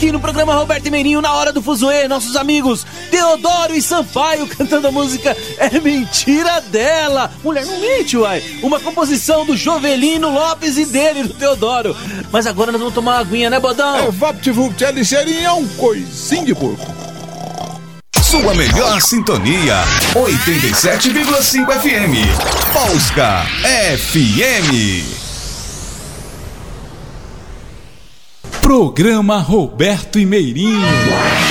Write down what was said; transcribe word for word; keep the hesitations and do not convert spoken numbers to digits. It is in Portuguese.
Aqui no programa Roberto e Meirinho, na hora do fuzuê, nossos amigos Teodoro e Sampaio cantando a música É Mentira Dela. Mulher não mente, uai. Uma composição do Jovelino Lopes e dele, do Teodoro. Mas agora nós vamos tomar uma aguinha, né, Bodão? É, VaptVupt, é ligeirinho, é um coisinho de porco. Sua melhor sintonia, oitenta e sete vírgula cinco F M. Polska F M. Programa Roberto e Meirinho.